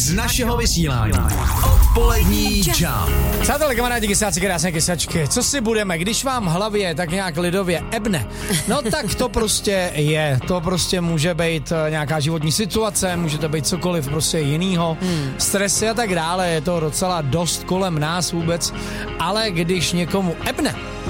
z našeho vysílání. Odpolední Jump. Přátelé, kamarádi, kysáci, krásné kysačky, co si budeme, když vám hlavě tak nějak lidově ebne, no tak to prostě je, to prostě může být nějaká životní situace, může to být cokoliv prostě jinýho, stresy a tak dále, je to docela dost kolem nás vůbec, ale když někomu ebne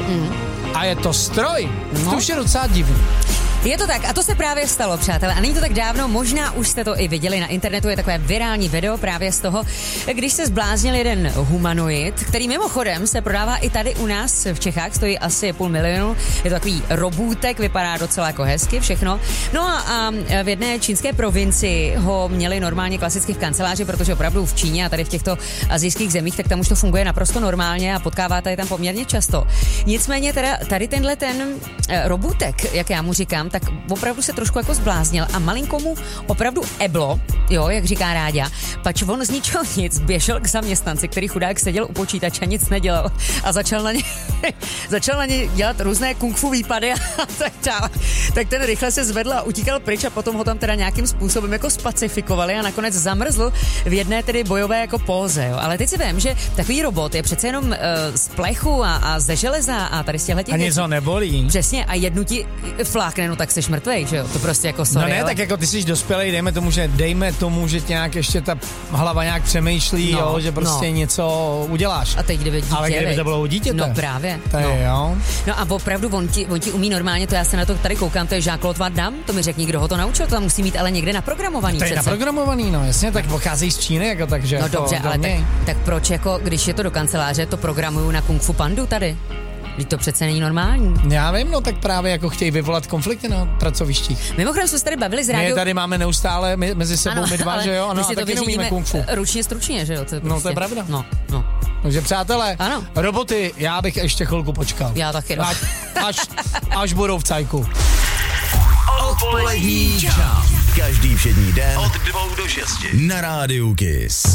a je to stroj, to už je docela divný. Je to tak a to se právě stalo, přátelé. A není to tak dávno, možná už jste to i viděli na internetu, je takové virální video právě z toho, když se zbláznil jeden humanoid, který mimochodem se prodává i tady u nás v Čechách, stojí asi 500 000, je to takový robůtek, vypadá docela jako hezky všechno. No a v jedné čínské provincii ho měli normálně klasicky v kanceláři, protože opravdu v Číně a tady v těchto asijských zemích, tak tam už to funguje naprosto normálně a potkáváte je tam poměrně často. Nicméně teda tady tenhle ten robůtek, jak já mu říkám, tak opravdu se trošku jako zbláznil a malinko mu opravdu eblo, jo, jak říká Ráďa, pač on z ničeho nic běžel k zaměstnanci, který chudák seděl u počítače a nic nedělal a začal na ně dělat různé kung fu výpady a tak dále. Tak ten rychle se zvedl a utíkal pryč a potom ho tam teda nějakým způsobem jako spacifikovali a nakonec zamrzl v jedné tedy bojové jako póze, jo. Ale teď si vím, že takový robot je přece jenom z plechu a ze železa a tady z těchto a nic ho nebolí. Přesně, a jednu ti flákne, no tak jsi mrtvej, že jo? To prostě jako sorry. No ne, ale... tak jako ty jsi dospělej, dejme tomu, že tě nějak ještě ta hlava nějak přemýšlí, jo, že prostě něco uděláš. A teď kdyby dítě, ale kdyby to bylo u dítěte. No právě. To je, jo. No a opravdu on ti umí normálně, to já se na to tady koukám, to je Jean-Claude Van Damme, to mi řekni, kdo ho to naučil, to tam musí mít ale někde naprogramovaný. To je naprogramovaný, no jasně, tak pochází z Číny, jako takže. No jako dobře, ale tak proč jako, když je to do kanceláře, to programuju na Kung Fu Pandu tady? Vždyť to přece není normální. Já vím, no tak právě jako chtějí vyvolat konflikty na pracovištích. Mimochodem jsme se tady bavili s Ráďou. My tady máme neustále mezi sebou my dva, že jo? Ano, a taky neumíme kung fu. Ručně stručně, že jo? To je pravda. No. Takže přátelé, ano. Roboty, já bych ještě chvilku počkal. Já taky. Až budou v cajku. Odpolední Jump. Každý všední den od 2 do 6 na Rádiu Kiss.